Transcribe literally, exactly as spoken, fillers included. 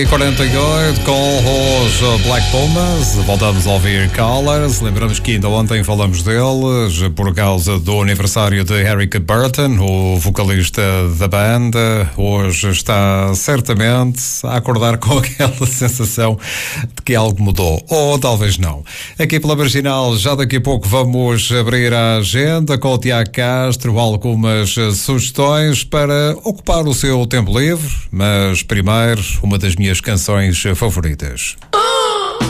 e quarenta e oito com os Black Pumas, voltamos a ouvir Colors. Lembramos que ainda ontem falamos deles por causa do aniversário de Eric Burton, o vocalista da banda. Hoje está certamente a acordar com aquela sensação de que algo mudou, ou talvez não. Aqui pela Marginal, já daqui a pouco vamos abrir a agenda com o Tiago Castro, algumas sugestões para ocupar o seu tempo livre, mas primeiro uma das minhas canções favoritas.